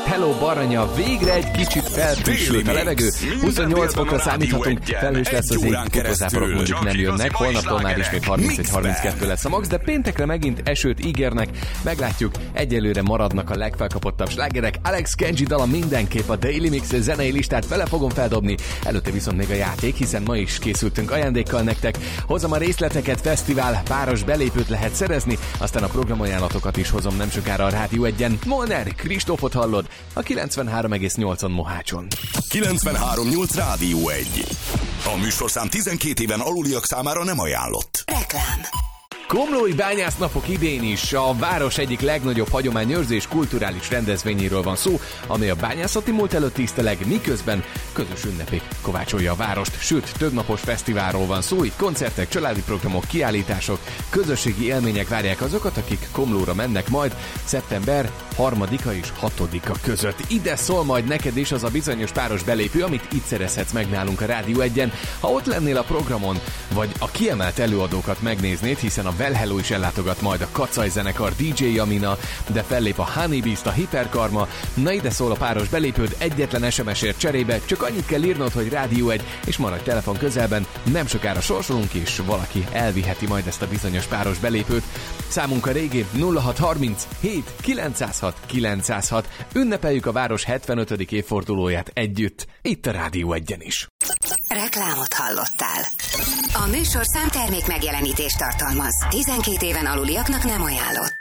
Hello Baranya, végre egy kicsit felfrissült a levegő. 28 fokra számíthatunk, felhős lesz az ég, kupazáporok mondjuk nem jönnek, holnaptól már ismét 31-32 lesz a max, de péntekre megint esőt ígérnek. Meglátjuk, egyelőre maradnak a legfelkapottabb slágerek. Alex Kenji dala mindenképp a Daily Mix zenei listát vele fogom feldobni. Előtte viszont még a játék, hiszen ma is készültünk ajándékkal nektek. Hozom a részleteket, fesztivál, páros belépőt lehet szerezni, aztán a programajánlatokat is hozom nem sokára a Rádió 1-en. Molnár Kristófot hallod a 93,8-on Mohácson. 93,8 Rádió 1. A műsorszám 12 éven aluliak számára nem ajánlott. Reklám. Komlói bányásznapok idén is a város egyik legnagyobb hagyományőrző és kulturális rendezvényéről van szó, amely a bányászati múlt előtt tiszteleg, miközben közös ünnepék kovácsolja a várost, sőt többnapos fesztiválról van szó, így koncertek, családi programok, kiállítások, közösségi élmények várják azokat, akik Komlóra mennek majd szeptember 3-a és 6-a között. Ide szól majd neked is az a bizonyos páros belépő, amit itt szerezhetsz meg nálunk a Rádió 1-en. Ha ott lennél a programon, vagy a kiemelt előadókat megnéznéd, hiszen a Well Hello is ellátogat majd a Kacaj zenekar, DJ Jamina, de fellép a Honeybeast, a Hiperkarma. Na ide szól a páros belépőd, egyetlen SMS-ért cserébe, csak annyit kell írnod, hogy Rádió 1, és maradj telefon közelben, nem sokára sorsolunk, és valaki elviheti majd ezt a bizonyos páros belépőt. Számunk a régi 0630 7 906 906. Ünnepeljük a város 75. évfordulóját együtt, itt a Rádió 1-en is. Reklámot hallottál. A műsorszám termék megjelenítést tartalmaz. 12 éven aluliaknak nem ajánlott.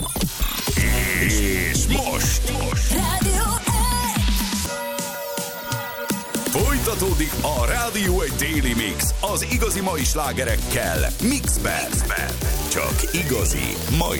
És most Rádió 1. folytatódik a Rádió 1 Daily Mix az igazi mai slágerekkel Mixben. Csak igazi mai